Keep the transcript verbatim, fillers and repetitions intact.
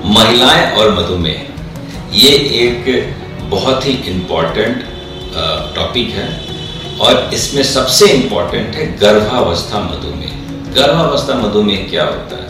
महिलाएं और मधुमेह, ये एक बहुत ही इम्पॉर्टेंट टॉपिक है और इसमें सबसे इम्पॉर्टेंट है गर्भावस्था मधुमेह। गर्भावस्था मधुमेह क्या होता है?